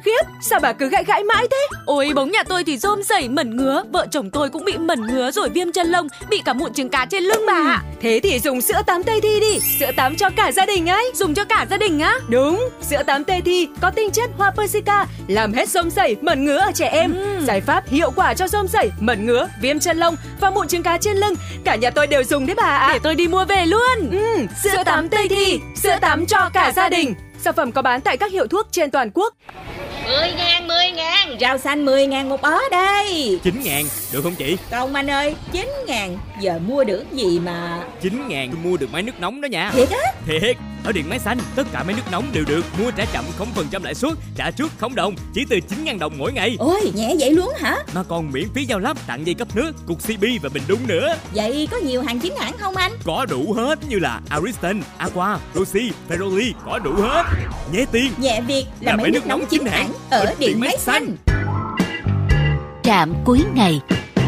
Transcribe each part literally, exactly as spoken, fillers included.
khiếp, sao bà cứ gãi gãi mãi thế? Ôi bóng nhà tôi thì rôm rẩy mẩn ngứa, vợ chồng tôi cũng bị mẩn ngứa rồi viêm chân lông, bị cả mụn trứng cá trên lưng bà ạ. Thế thì dùng sữa tắm Tây Thi đi, sữa tắm cho cả gia đình ấy. Dùng cho cả gia đình á? Đúng, sữa tắm Tây Thi có tinh chất hoa Persica, làm hết rôm rẩy, mẩn ngứa ở trẻ em. Ừ. Giải pháp hiệu quả cho rôm rẩy, mẩn ngứa, viêm chân lông và mụn trứng cá trên lưng. Cả nhà tôi đều dùng đấy bà ạ. Để tôi đi mua về luôn. Ừ, sữa, sữa tắm Tây Thi, sữa tắm cho cả gia đình. Sản phẩm có bán tại các hiệu thuốc trên toàn quốc. Mười ngàn, mười ngàn, rau xanh mười ngàn một ớ đây. Chín ngàn, được không chị? Không anh ơi, chín ngàn, giờ mua được gì mà. Chín ngàn tôi mua được máy nước nóng đó nha. Thiệt á? Thiệt, ở Điện Máy Xanh, tất cả máy nước nóng đều được mua trả chậm không phần trăm lãi suất, trả trước không đồng, chỉ từ chín ngàn đồng mỗi ngày. Ôi, nhẹ vậy luôn hả? Mà còn miễn phí giao lắp, tặng dây cấp nước, cục xê bê và bình đun nữa. Vậy có nhiều hàng chính hãng không anh? Có đủ hết như là Ariston, Aqua, Rossi, Ferroli, có đủ hết. Nhẹ tiền, nhẹ việc là, là máy nước, nước nóng chính hãng ở, ở Điện Máy Xanh. Trạm cuối ngày.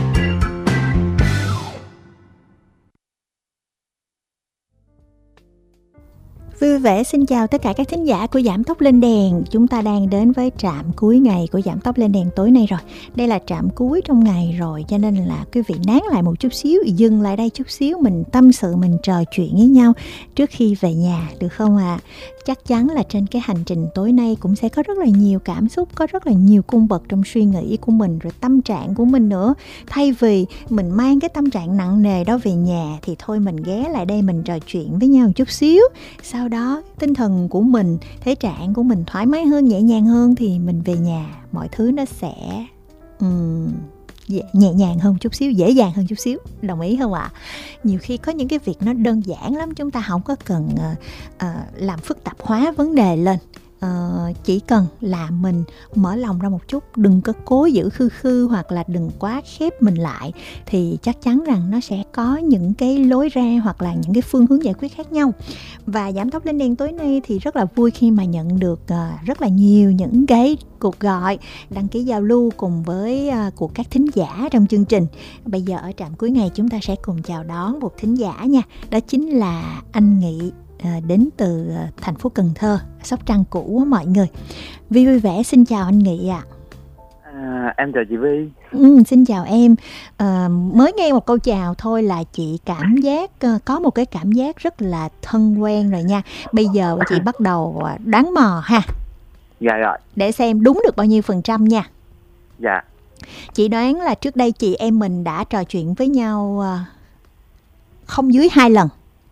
Vui vẻ xin chào tất cả các thính giả của Giảm Tốc Lên Đèn. Chúng ta đang đến với trạm cuối ngày của Giảm Tốc Lên Đèn tối nay rồi. Đây là trạm cuối trong ngày rồi, cho nên là quý vị nán lại một chút xíu, dừng lại đây chút xíu, mình tâm sự, mình trò chuyện với nhau trước khi về nhà, được không ạ? À? Chắc chắn là trên cái hành trình tối nay cũng sẽ có rất là nhiều cảm xúc, có rất là nhiều cung bậc trong suy nghĩ của mình, rồi tâm trạng của mình nữa. Thay vì mình mang cái tâm trạng nặng nề đó về nhà thì thôi mình ghé lại đây mình trò chuyện với nhau một chút xíu. Sau đó tinh thần của mình, thể trạng của mình thoải mái hơn, nhẹ nhàng hơn thì mình về nhà mọi thứ nó sẽ um, nhẹ nhàng hơn một chút xíu, dễ dàng hơn chút xíu. Đồng ý không ạ? À? Nhiều khi có những cái việc nó đơn giản lắm, chúng ta không có cần uh, uh, làm phức tạp hóa vấn đề lên. Uh, chỉ cần là mình mở lòng ra một chút, đừng có cố giữ khư khư hoặc là đừng quá khép mình lại, thì chắc chắn rằng nó sẽ có những cái lối ra hoặc là những cái phương hướng giải quyết khác nhau. Và Giảm Tốc Lên Đèn tối nay thì rất là vui khi mà nhận được uh, rất là nhiều những cái cuộc gọi đăng ký giao lưu cùng với uh, của các thính giả trong chương trình. Bây giờ ở trạm cuối ngày chúng ta sẽ cùng chào đón một thính giả nha. Đó chính là anh Nghị, À, đến từ à, thành phố Cần Thơ, Sóc Trăng cũ mọi người. Vi vui vẻ xin chào anh Nghị ạ. À. À, em chào chị Vi. Ừ, xin chào em. À, mới nghe một câu chào thôi là chị cảm giác uh, có một cái cảm giác rất là thân quen rồi nha. Bây giờ chị bắt đầu đoán mò ha. Dạ rồi. Để xem đúng được bao nhiêu phần trăm nha. Dạ. Chị đoán là trước đây chị em mình đã trò chuyện với nhau uh, không dưới hai lần.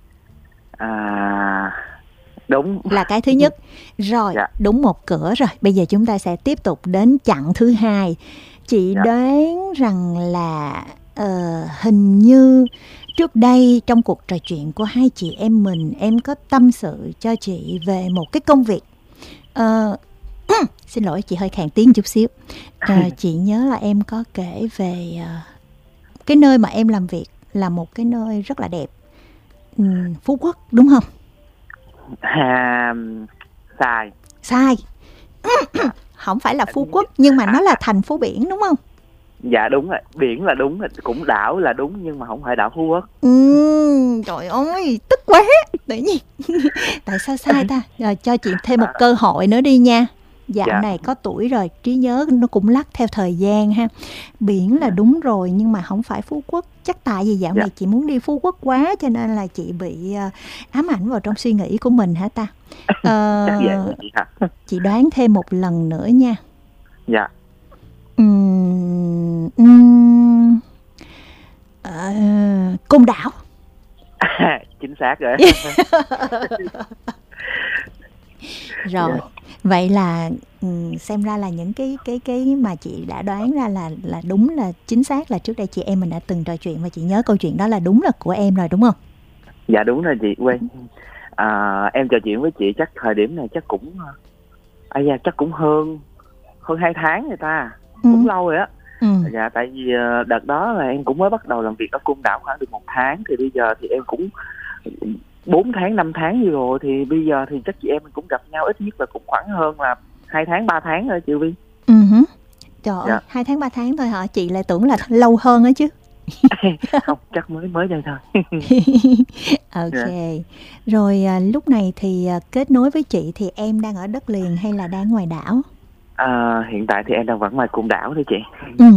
À, đúng. Là cái thứ nhất. Rồi, dạ. Đúng một cửa rồi. Bây giờ chúng ta sẽ tiếp tục đến chặng thứ hai. Chị dạ. đoán rằng là uh, hình như trước đây trong cuộc trò chuyện của hai chị em mình, em có tâm sự cho chị về một cái công việc. Uh, xin lỗi, chị hơi khàn tiếng chút xíu. Uh, chị nhớ là em có kể về uh, cái nơi mà em làm việc là một cái nơi rất là đẹp. Um, Phú Quốc, đúng không? À, sai. Sai. Không phải là Phú Quốc, nhưng mà nó là thành phố biển, đúng không? Dạ đúng rồi, biển là đúng, cũng đảo là đúng, nhưng mà không phải đảo Phú Quốc. Ừ, trời ơi, tức quá. Tự nhiên. Tại sao sai ta? Rồi, cho chị thêm một cơ hội nữa đi nha. Dạo dạ. này có tuổi rồi, trí nhớ nó cũng lắc theo thời gian ha. Biển là đúng rồi, nhưng mà không phải Phú Quốc. Chắc tại vì dạo dạ. này chị muốn đi Phú Quốc quá, cho nên là chị bị uh, ám ảnh vào trong suy nghĩ của mình hả ta? Uh, dạ. Chị đoán thêm một lần nữa nha. Dạ. Uhm, uhm, uh, Côn Đảo. Chính xác rồi. Rồi. Yeah. Vậy là xem ra là những cái cái cái mà chị đã đoán ra là là đúng, là chính xác, là trước đây chị em mình đã từng trò chuyện và chị nhớ câu chuyện đó là đúng là của em rồi, đúng không? Dạ đúng rồi chị quen. À, em trò chuyện với chị chắc thời điểm này chắc cũng à, dạ, chắc cũng hơn hơn hai tháng người ta, ừ. cũng lâu rồi á. Ừ. Dạ tại vì đợt đó là em cũng mới bắt đầu làm việc ở Côn Đảo khoảng được một tháng, thì bây giờ thì em cũng bốn tháng, năm tháng gì rồi, thì bây giờ thì chắc chị em mình cũng gặp nhau ít nhất là cũng khoảng hơn là hai tháng, ba tháng rồi chị Vi. Ừ hứ. Trời ơi, hai tháng, ba tháng thôi hả? Chị lại tưởng là lâu hơn á chứ. Không, chắc mới mới đây thôi. Ok. Yeah. Rồi à, lúc này thì à, kết nối với chị thì em đang ở đất liền hay là đang ngoài đảo? À, hiện tại thì em đang vẫn ngoài Côn Đảo thôi chị. Ừ.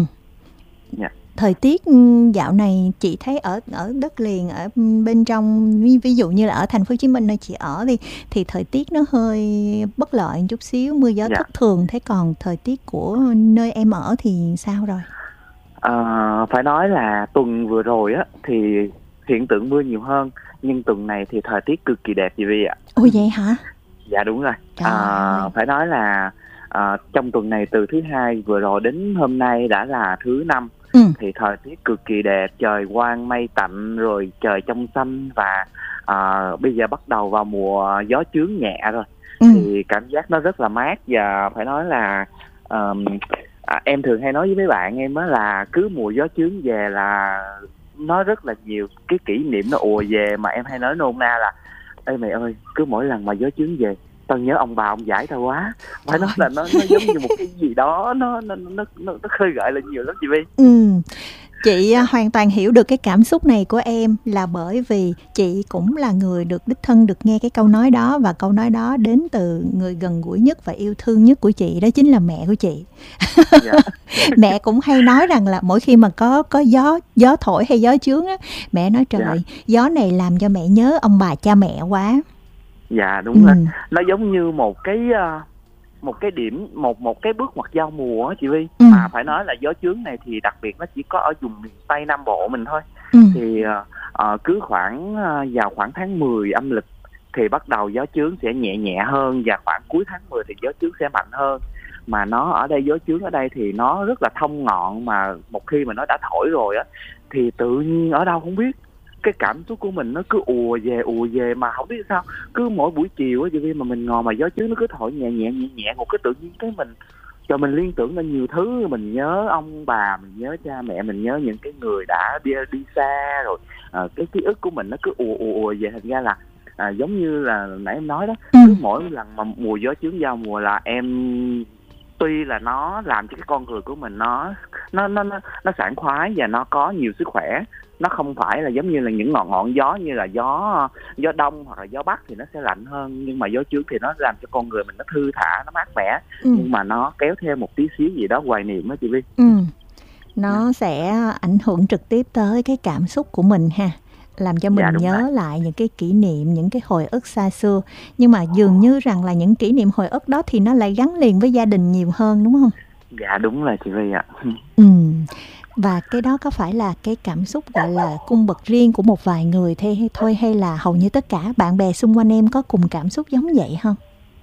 Dạ. Thời tiết dạo này chị thấy ở ở đất liền, ở bên trong, ví dụ như là ở thành phố Hồ Chí Minh nơi chị ở đi, thì thời tiết nó hơi bất lợi một chút xíu, mưa gió Dạ. thất thường. Thế còn thời tiết của nơi em ở thì sao rồi? À, phải nói là tuần vừa rồi á thì hiện tượng mưa nhiều hơn, nhưng tuần này thì thời tiết cực kỳ đẹp chị Vi ạ. Ôi vậy hả? Dạ đúng rồi. Trời À, ơi. phải nói là à, trong tuần này từ thứ hai vừa rồi đến hôm nay đã là thứ năm. Ừ. Thì thời tiết cực kỳ đẹp, trời quang mây tạnh, rồi trời trong xanh, và à, bây giờ bắt đầu vào mùa gió chướng nhẹ rồi. Ừ. Thì cảm giác nó rất là mát, và phải nói là um, à, em thường hay nói với mấy bạn em á là cứ mùa gió chướng về là nó rất là nhiều cái kỷ niệm nó ùa về, mà em hay nói nôm na là ê mày ơi, cứ mỗi lần mà gió chướng về tao nhớ ông bà ông giải tao quá. Phải nói là nó nó giống như một cái gì đó nó nó nó nó, nó khơi gợi lên nhiều lắm chị Vi. Ừ. Chị hoàn toàn hiểu được cái cảm xúc này của em, là bởi vì chị cũng là người được đích thân được nghe cái câu nói đó, và câu nói đó đến từ người gần gũi nhất và yêu thương nhất của chị, đó chính là mẹ của chị. Dạ. Mẹ cũng hay nói rằng là mỗi khi mà có có gió gió thổi hay gió chướng á, mẹ nói trời, Dạ. gió này làm cho mẹ nhớ ông bà cha mẹ quá. Dạ đúng Ừ. rồi. Nó giống như một cái uh, một cái điểm, một một cái bước ngoặt giao mùa á chị Vi. Ừ. Mà phải nói là gió chướng này thì đặc biệt nó chỉ có ở vùng miền Tây Nam Bộ mình thôi. Ừ. Thì uh, uh, cứ khoảng uh, vào khoảng tháng mười âm lịch thì bắt đầu gió chướng sẽ nhẹ nhẹ hơn, và khoảng cuối tháng mười thì gió chướng sẽ mạnh hơn. Mà nó ở đây, gió chướng ở đây thì nó rất là thông ngọn, mà một khi mà nó đã thổi rồi á thì tự nhiên ở đâu không biết cái cảm xúc của mình nó cứ ùa về ùa về mà không biết sao, cứ mỗi buổi chiều á chị Vi mà mình ngồi mà gió chướng nó cứ thổi nhẹ nhẹ nhẹ nhẹ một cái, tự nhiên cái mình cho mình liên tưởng lên nhiều thứ. Mình nhớ ông bà, mình nhớ cha mẹ, mình nhớ những cái người đã đi đi xa rồi. À, cái ký ức của mình nó cứ ùa ùa ùa về, thành ra là à, giống như là nãy em nói đó, Ừ. cứ mỗi lần mà mùa gió chướng giao mùa là em, tuy là nó làm cho cái con người của mình nó nó nó nó, nó sảng khoái và nó có nhiều sức khỏe. Nó không phải là giống như là những ngọn ngọn gió như là gió gió đông hoặc là gió bắc thì nó sẽ lạnh hơn, nhưng mà gió chướng thì nó làm cho con người mình nó thư thả, nó mát mẻ. Ừ. Nhưng mà nó kéo theo một tí xíu gì đó hoài niệm đó chị Vi. Ừ. Nó sẽ ảnh hưởng trực tiếp tới cái cảm xúc của mình ha, làm cho mình Dạ, đúng nhớ rồi. lại những cái kỷ niệm, những cái hồi ức xa xưa. Nhưng mà dường như rằng là những kỷ niệm hồi ức đó thì nó lại gắn liền với gia đình nhiều hơn, đúng không? Dạ đúng rồi chị Vi ạ. Ừ. Và cái đó có phải là cái cảm xúc gọi là cung bậc riêng của một vài người thế thôi, hay là hầu như tất cả bạn bè xung quanh em có cùng cảm xúc giống vậy không?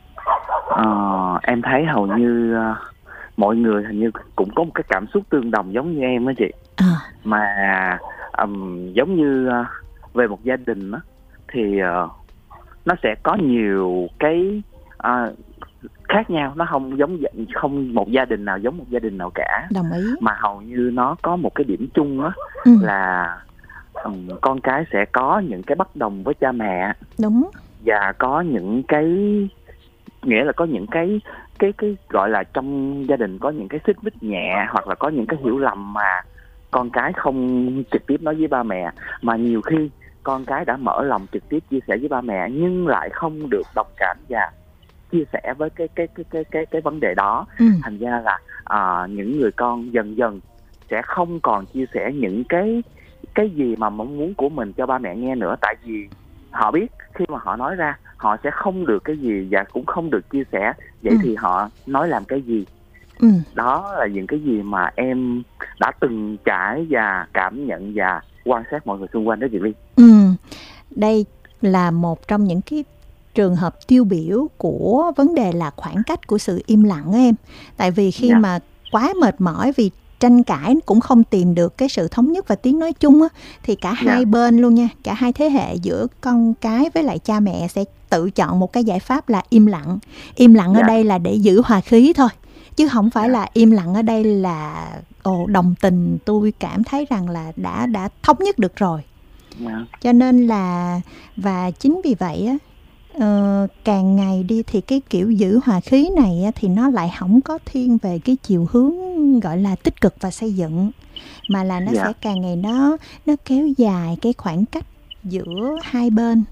Ờ, em thấy hầu như uh, mọi người hình như cũng có một cái cảm xúc tương đồng giống như em á chị. À. Mà um, giống như uh, về một gia đình á thì uh, nó sẽ có nhiều cái uh, khác nhau, nó không giống, không một gia đình nào giống một gia đình nào cả. Đồng ý. Mà hầu như nó có một cái điểm chung á, Ừ. là um, con cái sẽ có những cái bất đồng với cha mẹ, Đúng. và có những cái, nghĩa là có những cái cái cái gọi là trong gia đình có những cái xích mích nhẹ, hoặc là có những cái hiểu lầm mà con cái không trực tiếp nói với ba mẹ, mà nhiều khi con cái đã mở lòng trực tiếp chia sẻ với ba mẹ nhưng lại không được đồng cảm và chia sẻ với cái cái cái cái cái cái vấn đề đó. Ừ. Thành ra là à, những người con dần dần sẽ không còn chia sẻ những cái cái gì mà mong muốn của mình cho ba mẹ nghe nữa, tại vì họ biết khi mà họ nói ra họ sẽ không được cái gì và cũng không được chia sẻ, vậy Ừ. thì họ nói làm cái gì? Ừ. Đó là những cái gì mà em đã từng trải và cảm nhận và quan sát mọi người xung quanh đó chị Vi. Ừ. Đây là một trong những cái trường hợp tiêu biểu của vấn đề là khoảng cách của sự im lặng á em. Tại vì khi Dạ. mà quá mệt mỏi vì tranh cãi cũng không tìm được cái sự thống nhất và tiếng nói chung á, thì cả Dạ. hai bên luôn nha, cả hai thế hệ giữa con cái với lại cha mẹ sẽ tự chọn một cái giải pháp là im lặng. Im lặng ở Dạ. đây là để giữ hòa khí thôi, chứ không phải Dạ. là im lặng ở đây là ồ đồng tình, tôi cảm thấy rằng là đã đã thống nhất được rồi. Dạ. Cho nên là, và chính vì vậy á, uh, càng ngày đi thì cái kiểu giữ hòa khí này á, thì nó lại không có thiên về cái chiều hướng gọi là tích cực và xây dựng, mà là nó Dạ. sẽ càng ngày nó nó kéo dài cái khoảng cách giữa hai bên.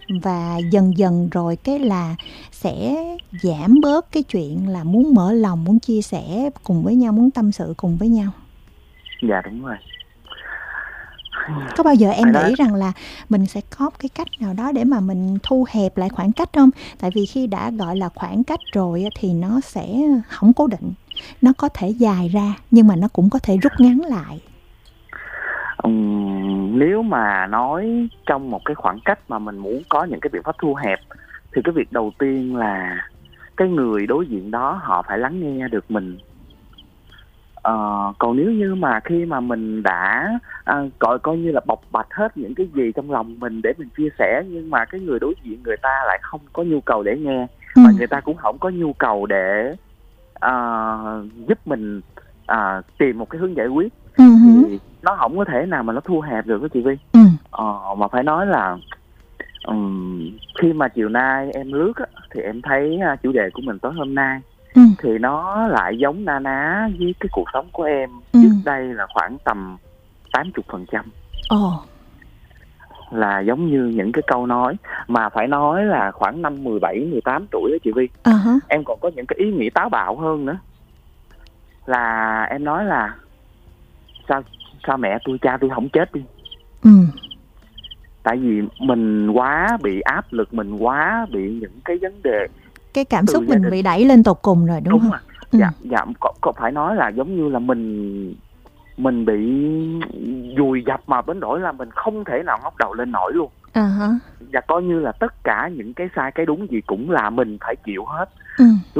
và dần dần rồi cái là sẽ giảm bớt cái chuyện là muốn mở lòng, muốn chia sẻ cùng với nhau, muốn tâm sự cùng với nhau. Dạ đúng rồi. Có bao giờ em Phải nghĩ đó. rằng là mình sẽ có cái cách nào đó để mà mình thu hẹp lại khoảng cách không? Tại vì khi đã gọi là khoảng cách rồi thì nó sẽ không cố định. Nó có thể dài ra nhưng mà nó cũng có thể rút ngắn lại. Uhm, nếu mà nói trong một cái khoảng cách mà mình muốn có những cái biện pháp thu hẹp thì cái việc đầu tiên là cái người đối diện đó họ phải lắng nghe được mình. Ờ, còn nếu như mà khi mà mình đã à, coi coi như là bộc bạch hết những cái gì trong lòng mình để mình chia sẻ, nhưng mà cái người đối diện người ta lại không có nhu cầu để nghe, Ừ. và người ta cũng không có nhu cầu để à, giúp mình à, tìm một cái hướng giải quyết, Ừ. thì nó không có thể nào mà nó thu hẹp được đó chị Vi. Ừ. Ờ, mà phải nói là um, khi mà chiều nay em lướt á, thì em thấy uh, chủ đề của mình tối hôm nay Ừ. thì nó lại giống na ná với cái cuộc sống của em Ừ. trước đây là khoảng tầm tám mươi phần trăm. Ồ. Là giống như những cái câu nói mà phải nói là khoảng năm mười bảy mười tám tuổi đó chị Vi. À hả. Em còn có những cái ý nghĩ táo bạo hơn nữa, là em nói là sao sao mẹ tôi cha tôi không chết đi. Ừ. Tại vì mình quá bị áp lực, mình quá bị những cái vấn đề, Cái cảm từ xúc gia mình đình. bị đẩy lên tột cùng rồi đúng, đúng không? rồi. Ừ. Dạ, dạ có, có phải nói là giống như là mình mình bị vùi dập mà đến nỗi là mình không thể nào ngóc đầu lên nổi luôn. À hả. Và coi như là tất cả những cái sai cái đúng gì cũng là mình phải chịu hết. Ừ.